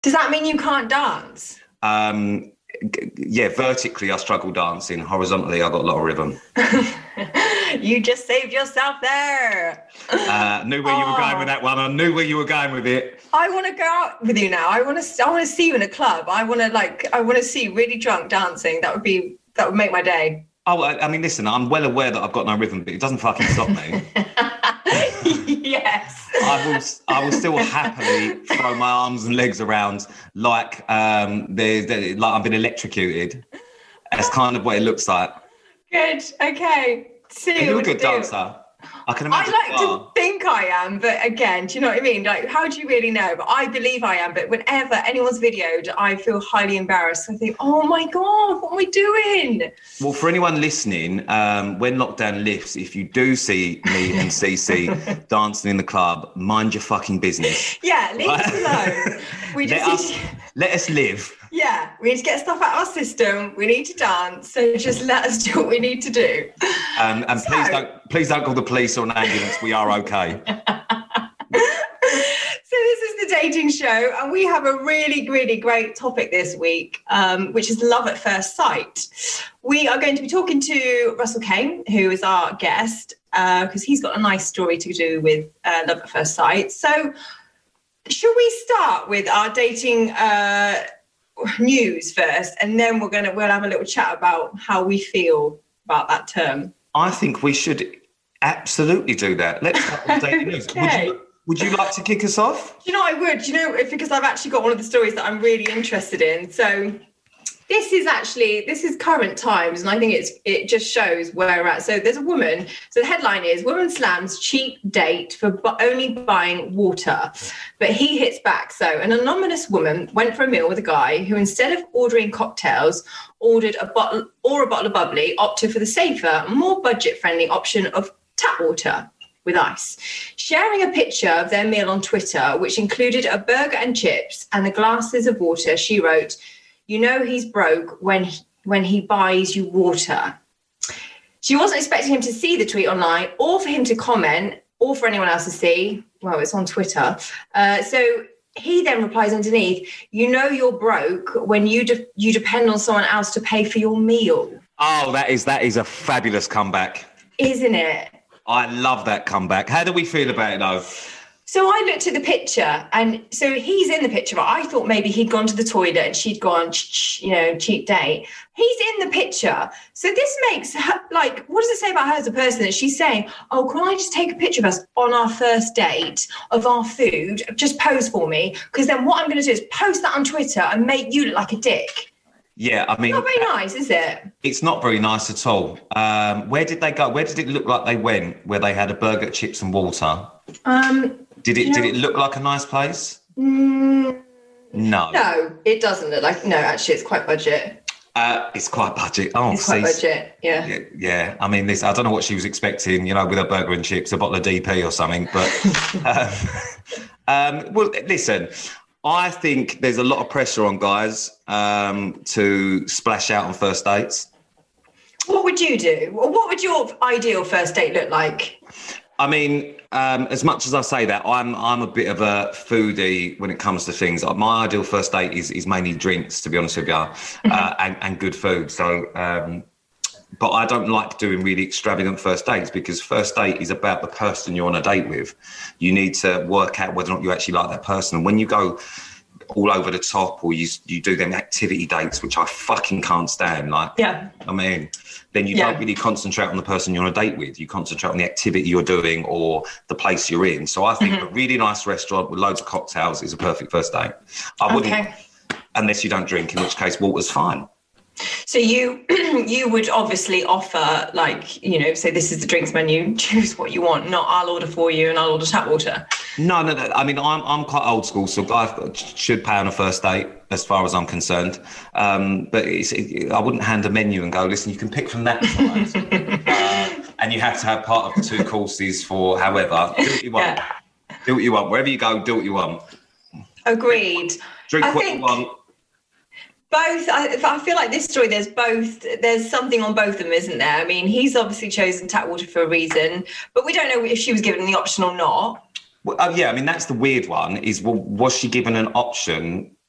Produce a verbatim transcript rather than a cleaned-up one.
Does that mean you can't dance? Um, yeah, vertically I struggle dancing. Horizontally I got a lot of rhythm. You just saved yourself there. Uh, knew where oh. you were going with that one. I knew where you were going with it. I want to go out with you now. I want to. I want to see you in a club. I want to like. I want to see you really drunk dancing. That would be. That would make my day. Oh, I, I mean, listen. I'm well aware that I've got no rhythm, but it doesn't fucking stop me. Yes. I will. I will still happily throw my arms and legs around like um, there's like I've been electrocuted. That's kind of what it looks like. Good. Okay. See, you're a good dancer. I can imagine. I like to think I am, but again, do you know what I mean? Like, how do you really know? But I believe I am. But whenever anyone's videoed, I feel highly embarrassed. I think, oh my God, what am I doing? Well, for anyone listening, um, when lockdown lifts, if you do see me and Cece dancing in the club, mind your fucking business. Yeah, leave us alone. We just let, us, let us live. Yeah, we need to get stuff out of our system. We need to dance. So just let us do what we need to do. Um, and so, please don't please don't call the police or an ambulance. We are okay. So this is the dating show, and we have a really, really great topic this week, um, which is love at first sight. We are going to be talking to Russell Kane, who is our guest, because uh, he's got a nice story to do with uh, love at first sight. So should we start with our dating uh news first, and then we're gonna we'll have a little chat about how we feel about that term? I think we should absolutely do that. Let's start with dating news. Okay. Would you, would you like to kick us off? Do you know I would? Do you know, because I've actually got one of the stories that I'm really interested in. So this is actually this is current times, and I think it's it just shows where we're at. So there's a woman. So the headline is "Woman slams cheap date for bu- only buying water," but he hits back. So an anonymous woman went for a meal with a guy who, instead of ordering cocktails, ordered a bottle or a bottle of bubbly, opted for the safer, more budget-friendly option of tap water with ice. Sharing a picture of their meal on Twitter, which included a burger and chips and the glasses of water, she wrote, "You know he's broke when he, when he buys you water." She wasn't expecting him to see the tweet online or for him to comment or for anyone else to see. Well, it's on Twitter. Uh, so he then replies underneath, "You know you're broke when you de- you depend on someone else to pay for your meal." Oh, that is that is a fabulous comeback. Isn't it? I love that comeback. How do we feel about it, though? So I looked at the picture, and so he's in the picture, but I thought maybe he'd gone to the toilet and she'd gone, you know, cheap date. He's in the picture. So this makes her, like, what does it say about her as a person that she's saying, "Oh, can I just take a picture of us on our first date of our food? Just pose for me. Because then what I'm going to do is post that on Twitter and make you look like a dick." Yeah, I mean... Not very nice, is it? It's not very nice at all. Um, where did they go? Where did it look like they went, where they had a burger, chips and water? Um... Did it? You know, did it look like a nice place? Mm, no. No, it doesn't look like. No, actually, it's quite budget. Uh, it's quite budget. Oh, it's quite see, budget. Yeah. yeah. Yeah. I mean, this. I don't know what she was expecting. You know, with a burger and chips, a bottle of D P or something. But um, um, well, listen. I think there's a lot of pressure on guys um, to splash out on first dates. What would you do? What would your ideal first date look like? I mean, um, as much as I say that, I'm I'm a bit of a foodie when it comes to things. My ideal first date is is mainly drinks, to be honest with you, mm-hmm. uh, and, and good food. So, um, but I don't like doing really extravagant first dates, because first date is about the person you're on a date with. You need to work out whether or not you actually like that person. And when you go all over the top, or you you do them activity dates, which I fucking can't stand. Like, yeah, I mean, then you yeah. don't really concentrate on the person you're on a date with. You concentrate on the activity you're doing or the place you're in. So I think mm-hmm. a really nice restaurant with loads of cocktails is a perfect first date. I wouldn't, okay. unless you don't drink, in which case water's fine. So you you would obviously offer, like, you know, say this is the drinks menu, choose what you want, not I'll order for you and I'll order tap water. No, no, no. I mean, I'm I'm quite old school, so guys should pay on a first date, as far as I'm concerned. Um, but it's, it, I wouldn't hand a menu and go, listen, you can pick from that side, uh, and you have to have part of the two courses for however. Do what you want. Yeah. Do what you want. Wherever you go, do what you want. Agreed. Drink I what think- you want. Both, I, I feel like this story, there's both, there's something on both of them, isn't there? I mean, he's obviously chosen tap water for a reason, but we don't know if she was given the option or not. Well, uh, yeah, I mean, that's the weird one, is, well, was she given an option